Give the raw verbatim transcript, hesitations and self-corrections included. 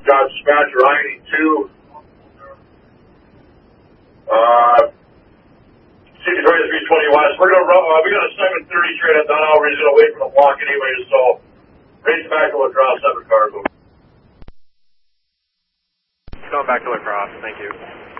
got dispatcher I eighty-two. Uh, sixty twenty-three twenty west. We're gonna run. Uh, we got a seven thirty straight at Dunn. We're just gonna wait for the block anyway. So race back to La Crosse, seven cars. Going back to La Crosse. Thank you.